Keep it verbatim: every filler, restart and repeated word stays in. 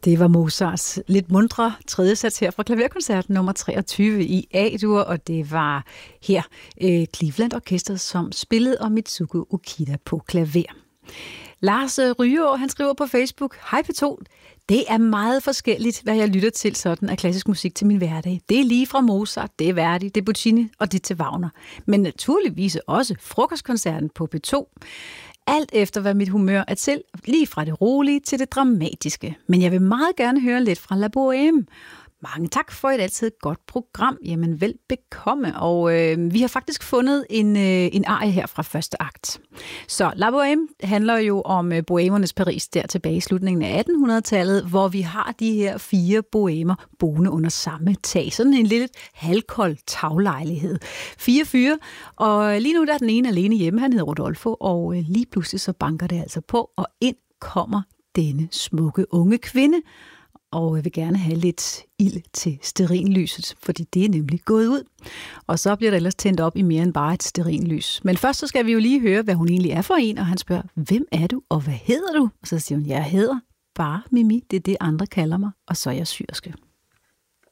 Det var Mozarts lidt mundre tredje sats her fra klaverkoncerten nummer treogtyve i A-dur, og det var her øh, Cleveland Orkestret, som spillede, og Mitsuko Okida på klaver. Lars Rygaard, han skriver på Facebook: Hej P to, det er meget forskelligt, hvad jeg lytter til sådan af klassisk musik til min hverdag. Det er lige fra Mozart, det er Verdi, det er Puccini og det til Wagner. Men naturligvis også frokostkoncerten på P to. Alt efter, hvad mit humør er til, lige fra det rolige til det dramatiske. Men jeg vil meget gerne høre lidt fra La Bohème. Mange tak for et altid godt program. Jamen, velbekomme. Og øh, vi har faktisk fundet en, øh, en arie her fra første akt. Så La Bohème handler jo om øh, bohæmernes Paris der tilbage i slutningen af attenhundredetallet, hvor vi har de her fire bohæmer boende under samme tag. Sådan en lille halvkold taglejlighed. Fire fyre, og lige nu der er den ene alene hjemme. Han hedder Rodolfo, og øh, lige pludselig så banker det altså på, og ind kommer denne smukke unge kvinde, og jeg vil gerne have lidt ild til stearinlyset, fordi det er nemlig gået ud. Og så bliver der ellers tændt op i mere end bare et stearinlys. Men først så skal vi jo lige høre, hvad hun egentlig er for en, og han spørger, hvem er du, og hvad hedder du? Og så siger hun, jeg hedder bare Mimi, det er det andre kalder mig, og så er jeg syrske.